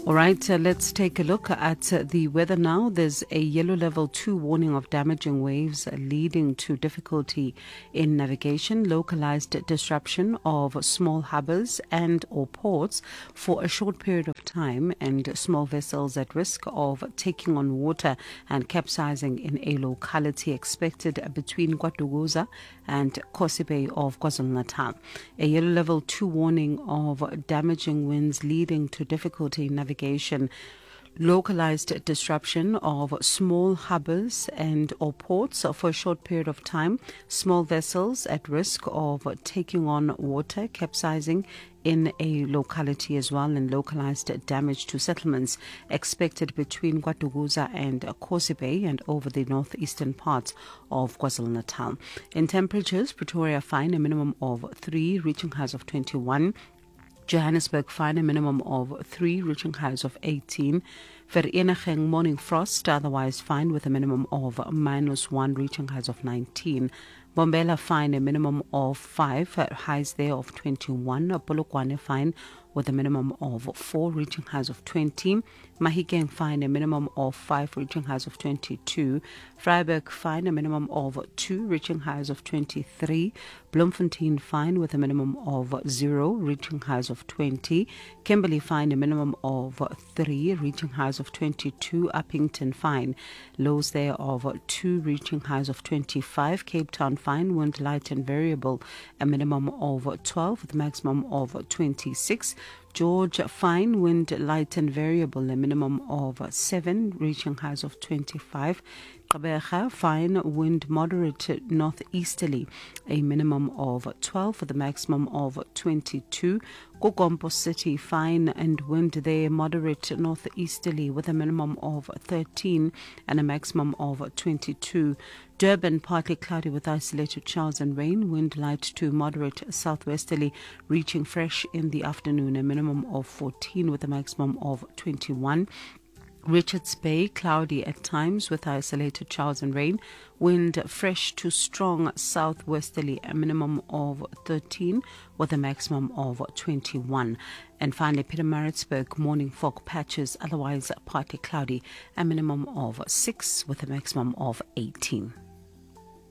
All right, let's take a look at the weather now. There's a yellow level 2 warning of damaging waves leading to difficulty in navigation, localized disruption of small harbors and or ports for a short period of time, and small vessels at risk of taking on water and capsizing in a locality expected between KwaDukuza and Kosi Bay of KwaZulu-Natal. A yellow level 2 warning of damaging winds leading to difficulty in navigation, localized disruption of small harbors and or ports for a short period of time, small vessels at risk of taking on water, capsizing in a locality as well, and localized damage to settlements expected between KwaDukuza and Kosi Bay and over the northeastern parts of KwaZulu-Natal. In temperatures, Pretoria fine a minimum of 3, reaching highs of 21. Johannesburg fine a minimum of 3, reaching highs of 18. Vereeniging morning frost, otherwise fine with a minimum of -1, reaching highs of 19. Bombela fine a minimum of 5, highs there of 21. Polokwane fine with a minimum of 4, reaching highs of 20. Mahikeng fine a minimum of 5, reaching highs of 22. Vryburg fine a minimum of 2, reaching highs of 23. Bloemfontein fine with a minimum of 0, reaching highs of 20. Kimberley fine a minimum of 3, reaching highs of 22. Uppington fine, lows there of 2, reaching highs of 25. Cape Town fine, wind light and variable, a minimum of 12 with a maximum of 26. George fine, wind light and variable, a minimum of 7, reaching highs of 25. Gqeberha fine, wind moderate northeasterly, a minimum of 12 with a maximum of 22. Kokompo City fine and wind there moderate northeasterly with a minimum of 13 and a maximum of 22. Durban partly cloudy with isolated showers and rain, wind light to moderate southwesterly, reaching fresh in the afternoon, a minimum of 14 with a maximum of 21. Richards Bay, cloudy at times with isolated showers and rain. Wind fresh to strong southwesterly, a minimum of 13 with a maximum of 21. And finally, Pietermaritzburg, morning fog patches, otherwise partly cloudy, a minimum of 6 with a maximum of 18.